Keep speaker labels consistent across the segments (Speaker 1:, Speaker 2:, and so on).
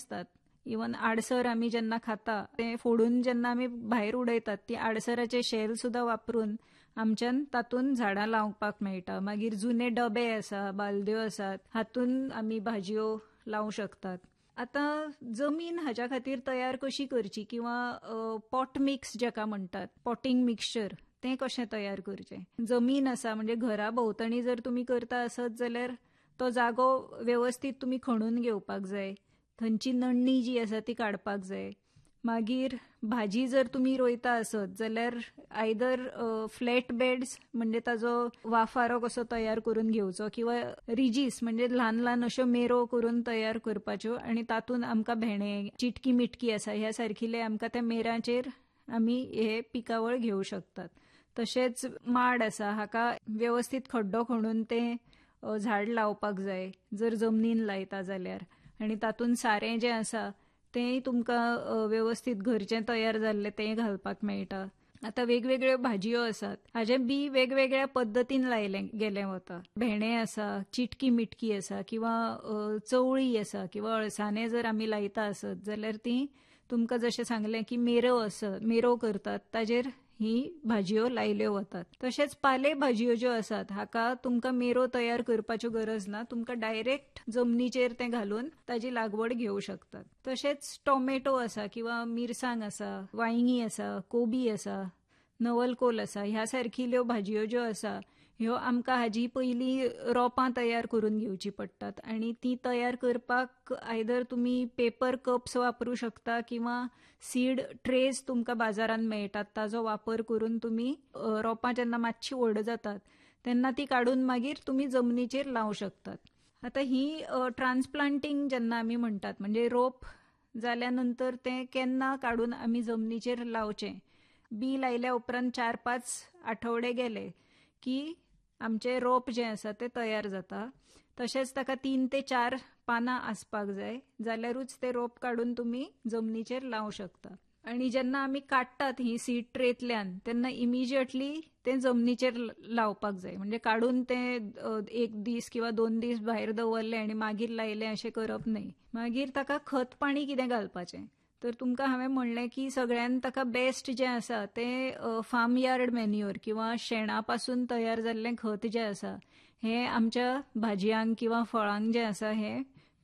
Speaker 1: असतात. इवन आडसर आमी जेन्ना खाता ते फोडून जेन्ना आमी भायर उडयतात ती आडसराचे शेल सुद्धा वापरून आमच्यान तातून झाडां लावपाक मेळटा. मागीर जुने डबे आसा, बालद्यो आसात, हातून आमी भाजयो लावंक शकतात. आता जमीन हाच्या खातीर तयार कशी करची किंवा पॉट मिक्स जेका म्हणटात, पॉटिंग मिक्सचर ते कशें तयार करचें. जमीन आसा म्हणजे घरा भोंवतणी जर तुमी करता आसत जाल्यार तो जागो व्यवस्थीत तुमी खणून घेवपाक जाय. थंयची नण्णी जी आसा ती काडपाक जाय. मागीर भाजी जर तुमी रोयता आसत जाल्यार आयदर फ्लॅट बेड्स म्हणजे ताजो वाफारो कसो तयार करून घेवचो किंवा रिजीस म्हणजे ल्हान ल्हान अश्यो मेरो करून तयार करपाच्यो आणि तातून आमकां भेणे, चिटकी मिटकी आसा ह्या सारकिले आमकां त्या मेरांचेर आमी हे पिकावळ घेवं शकतात. तशेंच माड आसा हाका व्यवस्थीत खड्डो खणून ते झाड लावपाक जाय जर जमनीन लायता जाल्यार. आणि तातून सारें जें आसा तेंय तुमकां व्यवस्थीत घरचें तयार जाल्लें तें घालपाक मेळटा. आतां वेगवेगळ्यो भाजयो आसात हाजें बी वेगवेगळ्या पद्दतीन लायलें गेलें वता. भेणे आसा, चिटकी मिटकी आसा किंवा चवळी आसा किंवा अळसांदे जर आमी लायता आसत जाल्यार ती तुमकां जशें सांगलें की मेरो करतात ताजेर ही भाजयो लायल्यो वतात. तशेंच पाले भाजयो ज्यो आसात हाका तुमकां मेरो तयार करपाच्यो गरज ना, तुमकां डायरेक्ट जमनीचेर तें घालून ताजी लागवड घेवं शकतात. तशेंच टोमॅटो आसा किंवा मिरसांग आसा, वांयगी आसा, कोबी आसा, नवलकोल आसा ह्या सारकिल्यो भाजयो ज्यो आसा ह्यो आमकां हाजी पयलीं रोपां तयार करून घेवची पडटात आणि ती तयार करपाक आयदर तुमी पेपर कप्स वापरूं शकता किंवा सीड ट्रेज तुमकां बाजारांत मेळटात ताजो वापर करून तुमी रोपां जेन्ना मातशी व्हड जातात तेन्ना ती काडून मागीर तुमी जमनीचेर लावं शकतात. आतां ही ट्रान्सप्लांटिंग जेन्ना आमी म्हणटात म्हणजे रोप जाल्या नंतर तें केन्ना काडून आमी जमनीचेर लावचें. बी लायल्या उपरांत 4-5 आठवडे गेले की आमचें रोप जें आसा तें तयार जाता. तशेंच ताका 3 ते 4 पानां आसपाक जाय जाल्यारूच तें रोप काडून तुमी जमनीचेर लावं शकता. आणि जेन्ना आमी काडटात ही सीड ट्रेतल्यान तेन्ना इमिजिएटली तें जमनीचेर लावपाक जाय. म्हणजे काडून तें 1 दीस किंवा 2 दीस भायर दवरलें आनी मागीर लायलें अशें करप न्हय. मागीर ताका खत पाणी कितें घालपाचें तर तुमकां हांवें म्हणलें की सगळ्यान ताका बेस्ट जें आसा तें फार्म यार्ड मॅन्युअर किंवा शेणापासून तयार जाल्लें खत जें आसा हें आमच्या भाजयांक किंवा फळांक जें आसा हें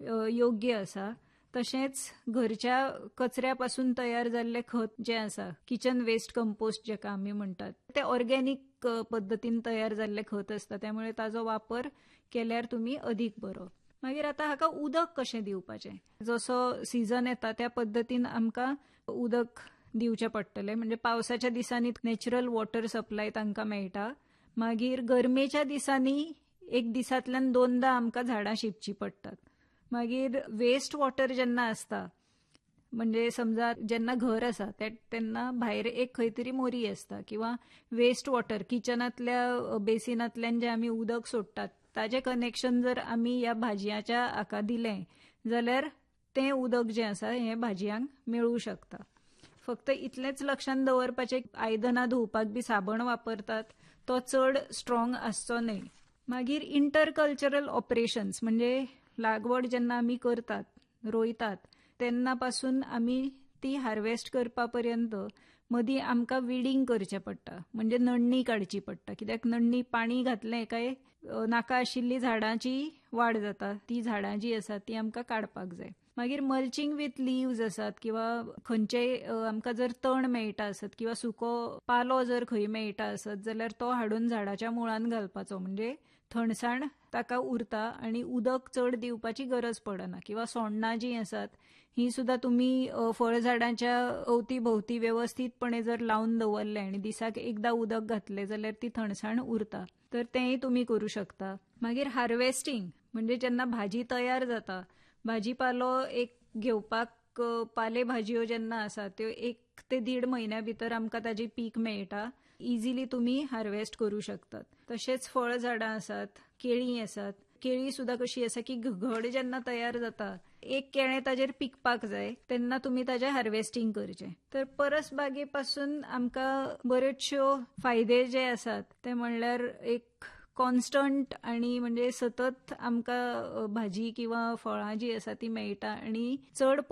Speaker 1: योग्य आसा. तशेंच घरच्या कचऱ्यापासून तयार जाल्लें खत जें आसा किचन वेस्ट कंपोस्ट जेका आमी म्हणटात तें ऑर्गेनिक पद्दतीन तयार जाल्लें खत आसता त्यामुळे ताजो वापर केल्यार तुमी अदीक बरो. मागीर आतां हाका उदक कशें दिवपाचें. जसो सीझन येता त्या पद्दतीन आमकां उदक दिवचें पडटलें. म्हणजे पावसाच्या दिसांनी नॅचरल वॉटर सप्लाय तांकां मेळटा. मागीर गरमेच्या दिसांनी एक दिसांतल्यान 2दा आमकां झाडां शिंपची पडटात. मागीर वेस्ट वॉटर जेन्ना आसता म्हणजे समजा जेन्ना घर आसा तेन्ना भायर एक खंय तरी मोरी आसता किंवा वेस्ट वॉटर किचनांतल्या बेसिनांतल्यान जें आमी उदक सोडटात ताजें कनेक्शन जर आमी ह्या भाजयाच्या हाका दिलें जाल्यार तें उदक जें आसा हें भाजयांक मेळूं शकता. फक्त इतलेंच लक्षांत दवरपाचें आयदनां धुवपाक बी साबण वापरतात तो चड स्ट्रॉंग आसचो न्हय. मागीर इंटरकल्चरल ऑपरेशन्स म्हणजे लागवड जेन्ना आमी करतात रोयतात तेन्ना पासून आमी ती हार्वेस्ट करपा पर्यंत मदीं आमकां विडिंग करचें पडटा म्हणजे नण्णी काडची पडटा. कित्याक नण्णी पाणी घातलें काय नाका आशिल्ली झाडांची वाड जाता. ती झाडां जी आसात ती आमकां काडपाक जाय. मागीर मल्चिंग विथ लिव्ज आसात किंवा खंयचेय आमकां जर तण मेळटा आसत किंवा सुको पालो जर खंय मेळटा आसत जाल्यार तो हाडून झाडाच्या मुळांत घालपाचो म्हणजे थंडसाण ताका उरता आणि उदक चड दिवपाची गरज पडना. किंवा सोण्णां जी आसात ही सुद्धा तुमी फळझाडांच्या अवती भोवती व्यवस्थितपणे जर लावून दवरलें आणि दिसाक एकदा उदक घातलें जाल्यार ती थंडसाण उरता. तर तेंय तुमी करूं शकता. मागीर हार्वेस्टिंग म्हणजे जेन्ना भाजी तयार जाता भाजीपालो एक घेवपाक पालेभाजयो जेन्ना आसा त्यो 1 ते 1.5 म्हयन्या भितर आमकां ताजी पीक मेळटा. इजिली तुमी हार्वेस्ट करूं शकतात. तशेंच फळझाडां आसात, केळी आसात. केळी सुद्धा कशी आसा की घड जेन्ना तयार जाता एक केळें ताजेर पिकपाक जाय तेन्ना तुमी ताजें हार्वेस्टिंग करचें. तर परसबागेपासून आमकां बऱ्योचश्यो फायदे जे आसात ते म्हणल्यार एक कॉन्स्टंट आणि म्हणजे सतत आमकां भाजी किंवा फळां जी आसा ती मेळटा आणि चड